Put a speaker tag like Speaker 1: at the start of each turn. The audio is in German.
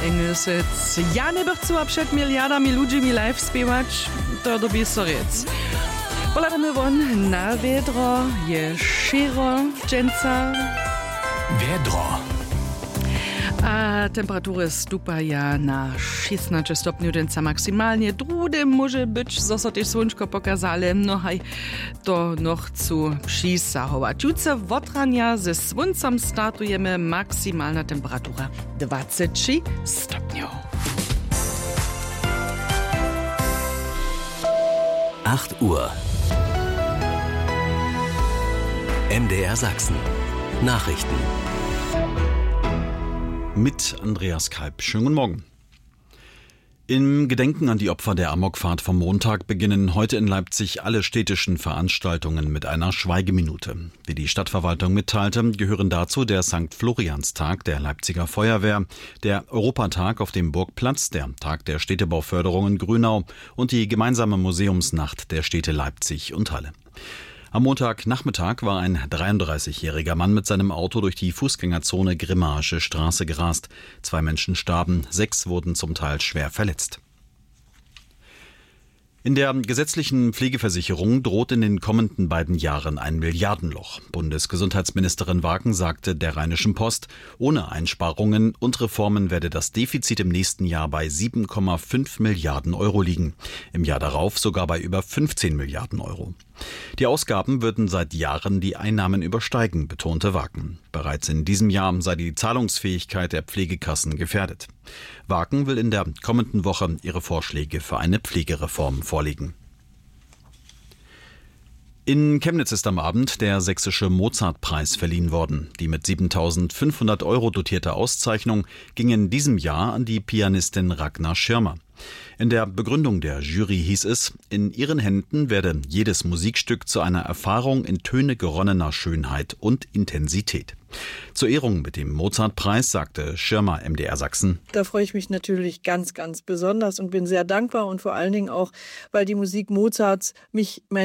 Speaker 1: Engelsec. Ja nie chcę przed miliardami ludzi mi live śpiewać, to dobi sorec. Poladamy won na wiedro, je sziro, dżęca.
Speaker 2: Wiedro.
Speaker 1: A temperatury stupają na 16 stopni dżęca maksymalnie. Drude może być, zo so też słonczko pokazale, no haj, to noch chcą przysahować. Jutro wotrania ze słońcem startujemy, maksymalna temperatura 23 stopniów.
Speaker 2: 8 Uhr. MDR Sachsen. Nachrichten.
Speaker 3: Mit Andreas Kalb. Schönen guten Morgen. Im Gedenken an die Opfer der Amokfahrt vom Montag beginnen heute in Leipzig alle städtischen Veranstaltungen mit einer Schweigeminute. Wie die Stadtverwaltung mitteilte, gehören dazu der St. Florianstag der Leipziger Feuerwehr, der Europatag auf dem Burgplatz, der Tag der Städtebauförderung in Grünau und die gemeinsame Museumsnacht der Städte Leipzig und Halle. Am Montagnachmittag war ein 33-jähriger Mann mit seinem Auto durch die Fußgängerzone Grimmaische Straße gerast. 2 Menschen starben, 6 wurden zum Teil schwer verletzt. In der gesetzlichen Pflegeversicherung droht in den kommenden 2 Jahren ein Milliardenloch. Bundesgesundheitsministerin Wagen sagte der Rheinischen Post, ohne Einsparungen und Reformen werde das Defizit im nächsten Jahr bei 7,5 Milliarden Euro liegen. Im Jahr darauf sogar bei über 15 Milliarden Euro. Die Ausgaben würden seit Jahren die Einnahmen übersteigen, betonte Wagen. Bereits in diesem Jahr sei die Zahlungsfähigkeit der Pflegekassen gefährdet. Wagen will in der kommenden Woche ihre Vorschläge für eine Pflegereform vorlegen. In Chemnitz ist am Abend der Sächsische Mozartpreis verliehen worden. Die mit 7.500 Euro dotierte Auszeichnung ging in diesem Jahr an die Pianistin Ragnar Schirmer. In der Begründung der Jury hieß es, in ihren Händen werde jedes Musikstück zu einer Erfahrung in Töne geronnener Schönheit und Intensität. Zur Ehrung mit dem Mozartpreis sagte Schirmer MDR Sachsen:
Speaker 4: Da freue ich mich natürlich ganz, ganz besonders und bin sehr dankbar und vor allen Dingen auch, weil die Musik Mozarts mich